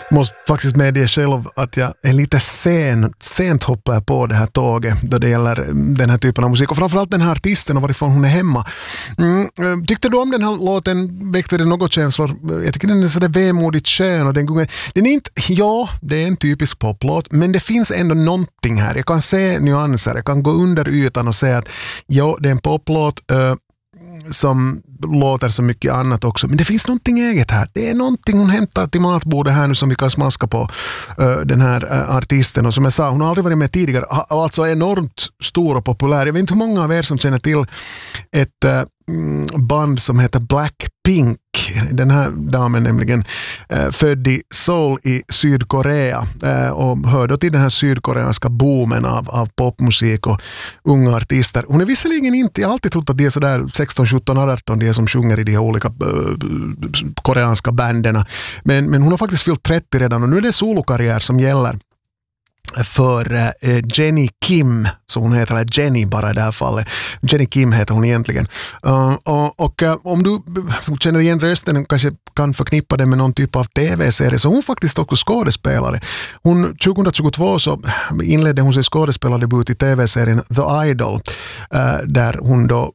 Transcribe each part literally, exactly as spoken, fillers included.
Måste faktiskt medge själv att jag är lite sen, sent hoppar på det här tåget då det gäller den här typen av musik. Och framförallt den här artisten och varifrån hon är hemma. Mm, tyckte du om den här låten? Väckte det något känslor? Jag tycker den är sådär vemodigt skön. Och den, gången, den är inte, ja, det är en typisk poplåt. Men det finns ändå någonting här. Jag kan se nyanser. Jag kan gå under ytan och säga att ja, det är en poplåt. Uh, som låter så mycket annat också. Men det finns någonting eget här. Det är någonting hon hämtar till matbordet här nu som vi kan smaska på uh, den här uh, artisten. Och som jag sa, hon har aldrig varit med tidigare. Ha, alltså enormt stor och populär. Jag vet inte hur många av er som känner till ett uh, band som heter Blackpink. Den här damen nämligen uh, född i Seoul i Sydkorea uh, och hör då till den här sydkoreanska boomen av, av popmusik och unga artister. Hon är visserligen inte, jag har alltid trott att det är sådär sexton, sjutton, arton det är som sjunger i de här olika uh, koreanska banderna. Men, men hon har faktiskt fyllt trettio redan och nu är det solokarriär som gäller för uh, Jennie Kim, så hon heter, eller Jenny bara i det här fallet. Jennie Kim heter hon egentligen. Uh, och och uh, om du känner igen rösten och kanske kan förknippa det med någon typ av tv-serie, så hon faktiskt också skådespelare. Hon, tjugohundratjugotvå så inledde hon sin skådespelardebut i tv-serien The Idol, uh, där hon då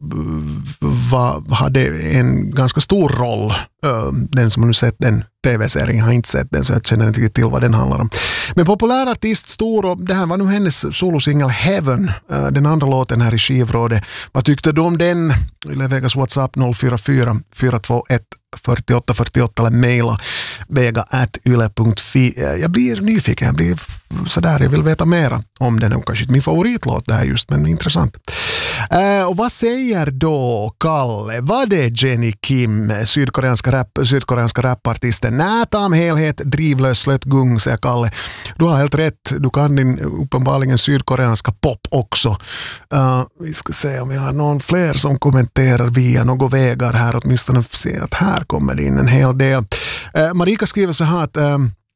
var, hade en ganska stor roll. Uh, den som har nu sett den tv-serien, jag har inte sett den så jag känner inte till vad den handlar om. Men populär artist, stor, och det här var nu hennes solosingel Heaven, uh, den andra låten här i skivrådet. Vad tyckte du om den? Vegas WhatsApp noll fyra fyra fyra två ett fyrtioåtta fyrtioåtta eller mejla vega at yle punkt fi. Jag blir nyfiken, jag blir sådär, jag vill veta mera om den. Och kanske inte min favoritlåt det här just, men intressant. Uh, och vad säger då Kalle? Var det Jennie Kim, sydkoreanska, rap, sydkoreanska rapartisten? Nej, ta om helhet, drivlös, slött gung, säger Kalle. Du har helt rätt, du kan din uppenbarligen sydkoreanska pop också. Uh, vi ska se om vi har någon fler som kommenterar via några vägar här, åtminstone se att här kommer det in en hel del. Uh, Marika skriver så här att uh,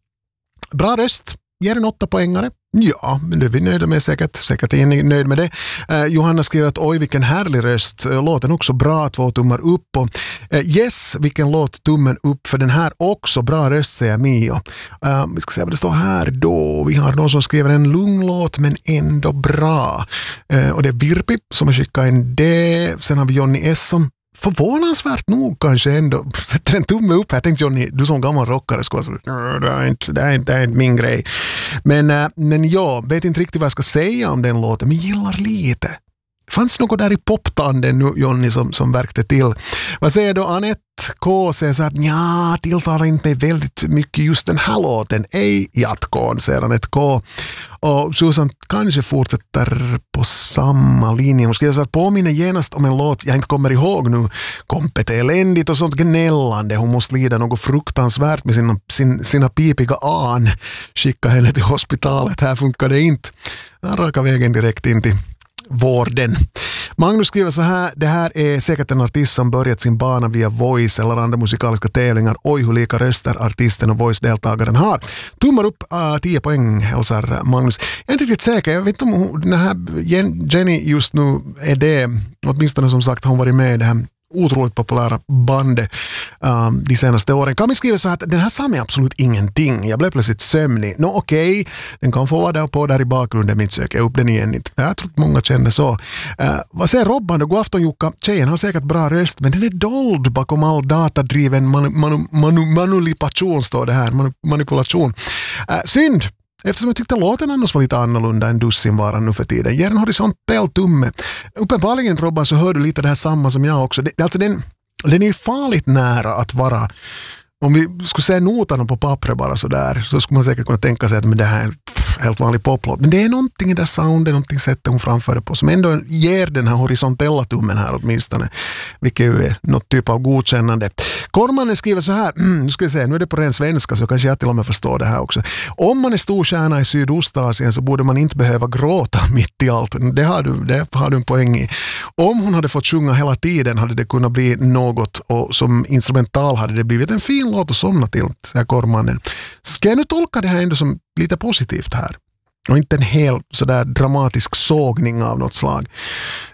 bra röst, ger en åtta poängare. Ja, men det är vi nöjda med säkert. Säkert är ni nöjd med det. Eh, Johanna skriver att oj, vilken härlig röst. Låten också bra, två tummar upp. Och, eh, yes, vilken låt, tummen upp. För den här också bra röst, säger Mio. Eh, vi ska se vad det står här då. Vi har någon som skriver en lugn låt, men ändå bra. Eh, och det är Virpi som har skickat en D. Sen har vi Johnny S som förvånansvärt nog kanske ändå sätter en tumme upp. Jag tänkte Johnny, du som gammal rockare ska säga, det är inte, det är inte, det är inte min grej. Men, äh, men jag vet inte riktigt vad jag ska säga om den låten, men gillar lite. Fanns något där i poptanden nu, Johnny, som, som verkte till. Vad säger då Anette K? Säger så att ja, tilltalar inte mig väldigt mycket just den här låten. Ej jatkon, säger Anette K. Och Susan kanske fortsätter på samma linje. Hon skriver så att påminner genast om en låt jag inte kommer ihåg nu. Kompet är eländigt och sånt gnällande. Hon måste lida något fruktansvärt med sina, sin, sina pipiga an. Skicka henne till hospitalet. Här funkar det inte. Han raka vägen direkt in till vården. Magnus skriver så här: det här är säkert en artist som börjat sin bana via Voice eller andra musikaliska tävlingar. Oj, hur lika röster artisten och Voice-deltagaren har. Tummar upp, uh, tio poäng hälsar Magnus. Jag är inte riktigt säker, jag vet inte om hon, den här Jenny just nu är det, åtminstone som sagt hon varit med i det här otroligt populära bandet um, de senaste åren. Kan vi skriva så här att den här sa mig absolut ingenting. Jag blev plötsligt sömnig. Nå no, okej, okay. Den kan få vara där på där i bakgrunden, mitt söker upp den igen. Jag tror att många känner så. Uh, vad säger Robban då? God afton Jukka. Tjejen har säkert bra röst, men den är dold bakom all datadriven manu, manu, manu, manipulation står det här. Manu, manipulation. Uh, synd. Eftersom jag tyckte låten annars var lite annorlunda än dussinvaran nu för tiden. Ger en horisontell tumme. Uppenbarligen, Robban, så hör du lite det här samma som jag också. Det, alltså den, den är farligt nära att vara, om vi skulle säga notan på pappret bara så där, så skulle man säkert kunna tänka sig att men det här är helt vanlig poplåt. Men det är någonting i det soundet, någonting sättet hon framför det på som ändå ger den här horisontella tummen här åtminstone. Vilket är något typ av godkännande. Kormanen skriver så här, mm, nu ska vi se, nu är det på ren svenska så kanske jag till och med förstår det här också. Om man är storstjärna i Sydostasien så borde man inte behöva gråta mitt i allt. Det har du, det har du en poäng i. Om hon hade fått sjunga hela tiden hade det kunnat bli något, och som instrumental hade det blivit en fin låt att somna till, säger Kormanen. Ska jag nu tolka det här ändå som lite positivt här? Och inte en hel sådär dramatisk sågning av något slag.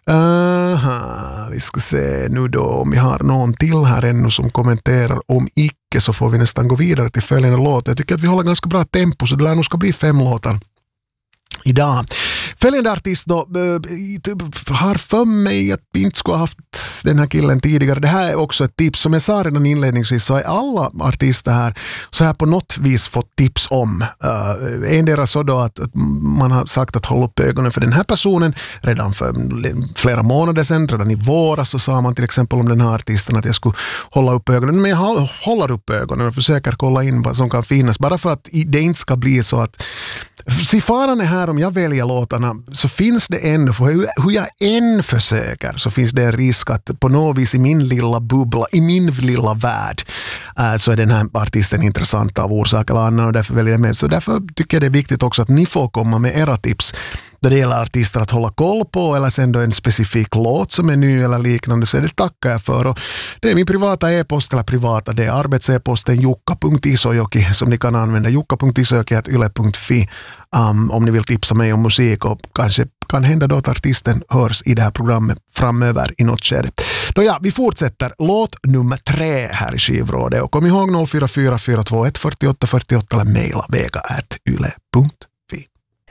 Aha, vi ska se nu då om vi har någon till här ännu som kommenterar om icke, så får vi nästan gå vidare till följande låt. Jag tycker att vi håller ganska bra tempo, så det lär nog ska bli fem låtar idag. Följande artist då äh, har för mig att vi inte skulle ha haft den här killen tidigare. Det här är också ett tips. Som jag sa redan inledningsvis, så är alla artister här så här på något vis fått tips om. Uh, endera så då att, att man har sagt att hålla upp ögonen för den här personen redan för flera månader sedan. Redan i våras så sa man till exempel om den här artisten att jag skulle hålla upp ögonen. Men jag håller upp ögonen och försöker kolla in vad som kan finnas. Bara för att det inte ska bli så att se, faran är här om jag väljer låtarna, så finns det ändå, för hur, hur jag än försöker, så finns det en risk att på något vis i min lilla bubbla, i min lilla värld, äh, så är den här artisten intressant av orsak eller annan, och därför väljer jag med. Så därför tycker jag det är viktigt också att ni får komma med era tips då det gäller artister att hålla koll på, eller sen då en specifik låt som är ny eller liknande, så är det tackar jag för. Och det är min privata e-post, eller privata, det är arbets-e-posten jukka punkt isojoki som ni kan använda, jukka punkt isojoki at yle punkt fi um, om ni vill tipsa mig om musik, och kanske kan hända då att artisten hörs i det här programmet framöver i något skede. Då ja, vi fortsätter. Låt nummer tre här i skivrådet, och kom ihåg noll fyra fyra fyra två ett fyra åtta fyra åtta eller mejla vega at yle punkt